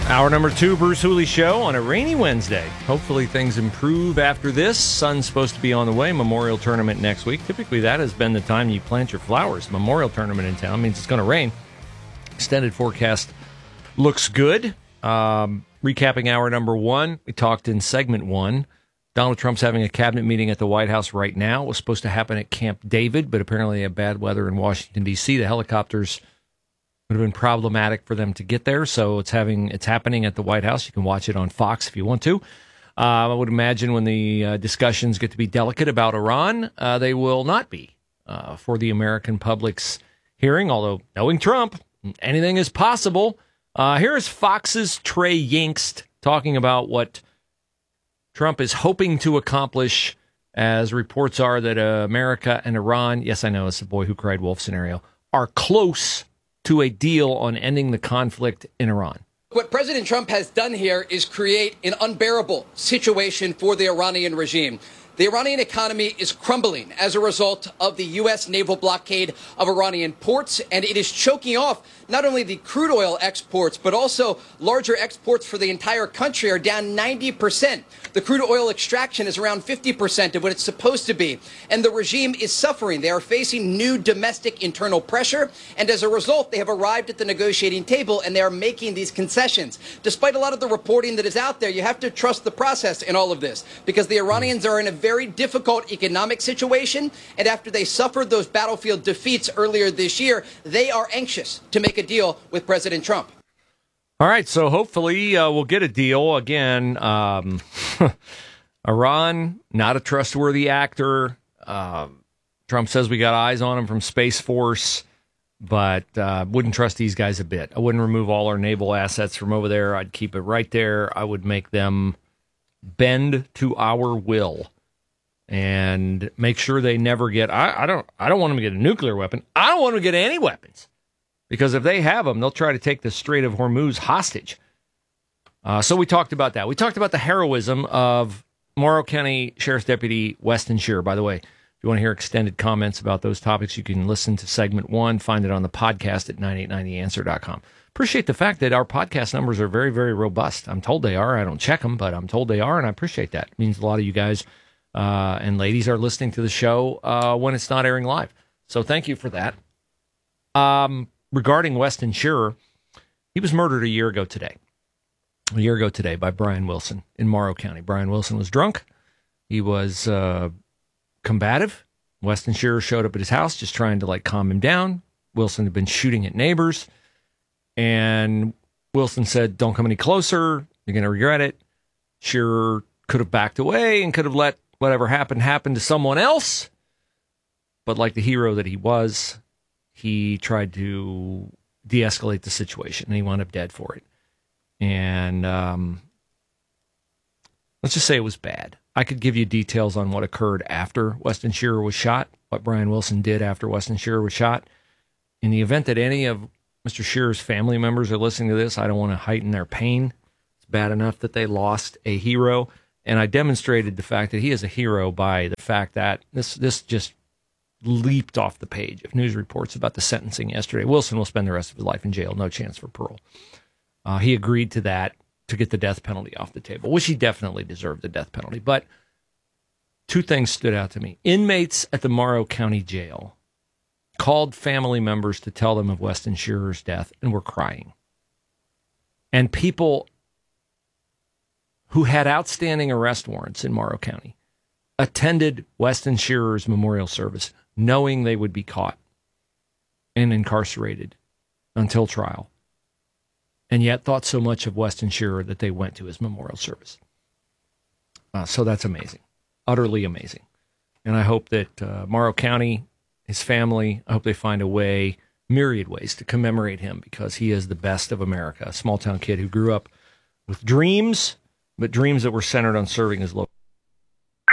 Hour number 2, Bruce Hooley Show on a rainy Wednesday. Hopefully things improve after this. Sun's supposed to be on the way. Memorial Tournament next week. Typically that has been the time you plant your flowers. Memorial Tournament in town means it's going to rain. Extended forecast looks good. Recapping hour number 1, we talked in segment 1. Donald Trump's having a cabinet meeting at the White House right now. It was supposed to happen at Camp David, but apparently they had bad weather in Washington, D.C. The helicopters would have been problematic for them to get there, so it's happening at the White House. You can watch it on Fox if you want to. I would imagine when the discussions get to be delicate about Iran, they will not be for the American public's hearing, although knowing Trump, anything is possible. Here is Fox's Trey Yingst talking about what Trump is hoping to accomplish, as reports are that America and Iran, yes, I know, it's a boy who cried wolf scenario, are close to a deal on ending the conflict in Iran. What President Trump has done here is create an unbearable situation for the Iranian regime. The Iranian economy is crumbling as a result of the U.S. naval blockade of Iranian ports, and it is choking off not only the crude oil exports, but also larger exports for the entire country are down 90%. The crude oil extraction is around 50% of what it's supposed to be, and the regime is suffering. They are facing new domestic internal pressure, and as a result, they have arrived at the negotiating table, and they are making these concessions. Despite a lot of the reporting that is out there, you have to trust the process in all of this, because the Iranians are in a very difficult economic situation, and after they suffered those battlefield defeats earlier this year, they are anxious to make a deal with President Trump. All right, so hopefully we'll get a deal. Again, Iran, not a trustworthy actor. Trump says we got eyes on him from Space Force, but wouldn't trust these guys a bit. I wouldn't remove all our naval assets from over there. I'd keep it right there. I would make them bend to our will and make sure they never get. I don't want them to get a nuclear weapon. I don't want them to get any weapons, because if they have them, they'll try to take the Strait of Hormuz hostage. So we talked about that. We talked about the heroism of Morrow County Sheriff's Deputy Weston Shearer. By the way, if you want to hear extended comments about those topics, you can listen to segment 1. Find it on the podcast at 989theanswer.com. Appreciate the fact that our podcast numbers are very, very robust. I'm told they are. I don't check them, but I'm told they are, and I appreciate that. It means a lot of you guys and ladies are listening to the show when it's not airing live. So thank you for that. Regarding Weston Shearer, he was murdered a year ago today by Brian Wilson in Morrow County. Brian Wilson was drunk. He was combative. Weston Shearer showed up at his house just trying to calm him down. Wilson had been shooting at neighbors, and Wilson said, "Don't come any closer. You're going to regret it." Shearer could have backed away and could have let whatever happened happen to someone else. But like the hero that he was, he tried to de-escalate the situation, and he wound up dead for it. And let's just say it was bad. I could give you details on what occurred after Weston Shearer was shot, what Brian Wilson did after Weston Shearer was shot. In the event that any of Mr. Shearer's family members are listening to this, I don't want to heighten their pain. It's bad enough that they lost a hero, and I demonstrated the fact that he is a hero by the fact that this just leaped off the page of news reports about the sentencing yesterday. Wilson will spend the rest of his life in jail, no chance for parole. He agreed to that to get the death penalty off the table, which he definitely deserved the death penalty. But two things stood out to me. Inmates at the Morrow County Jail called family members to tell them of Weston Shearer's death and were crying. And people who had outstanding arrest warrants in Morrow County attended Weston Shearer's memorial service knowing they would be caught and incarcerated until trial, and yet thought so much of Weston Shearer that they went to his memorial service. So that's amazing, utterly amazing. And I hope that Morrow County, his family, I hope they find a way, myriad ways, to commemorate him, because he is the best of America, a small-town kid who grew up with dreams, but dreams that were centered on serving his local